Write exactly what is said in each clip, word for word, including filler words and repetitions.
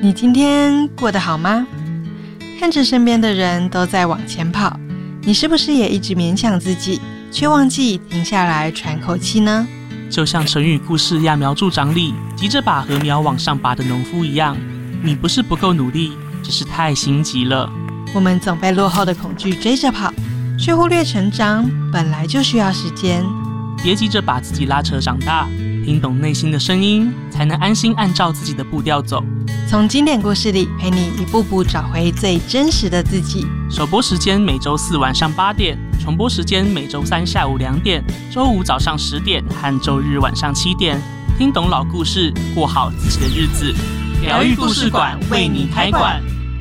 你今天过得好吗？看着身边的人都在往前跑，你是不是也一直勉强自己，却忘记停下来喘口气呢？ 就像成语故事揠苗助长里急着把禾苗往上拔的农夫一样，你不是不够努力，只是太心急了。 我们总被落后的恐惧追着跑，却忽略成长本来就需要时间。 别急着把自己拉扯长大，听懂内心的声音，才能安心按照自己的步调走。 从经典故事里陪你一步步找回最真实的自己。 首播时间每周四晚上八点，重播时间每周三下午两点，周五早上十点和周日晚上七点。听懂老故事，过好自己的日子。疗愈故事馆为你开馆。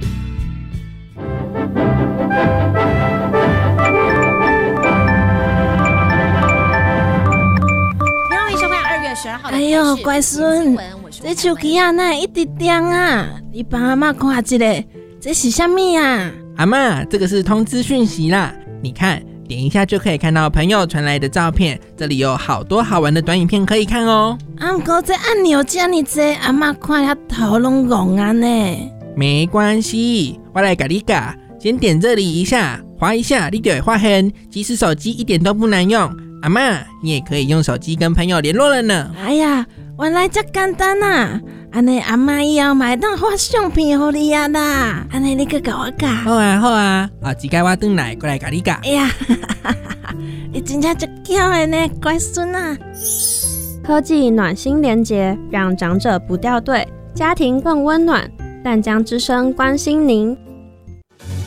哎呦，乖孙，这手机啊，哪一直亮啊？你帮阿嬷看一下，这是什么啊？ 阿嬷，这个是通知讯息啦。你看，点一下就可以看到朋友传来的照片，这里有好多好玩的短影片可以看哦。 啊，不过这按钮这么多，阿嬷看遐头拢戆啊呢。 没关系，我来给你教。先点这里一下，滑一下，你就会发现，即使手机一点都不难用。阿嬷，你也可以用手机跟朋友联络了呢。 哎呀，原来这简单啊！安尼阿嬷以后嘛当发相片给你啊啦。安尼你去教我教。 好啊好啊，啊，一改我转来过来给你教。 哎呀，你真正足巧的呢，乖孙啊！ 科技暖心连结，让长者不掉队，家庭更温暖。淡江之声关心您。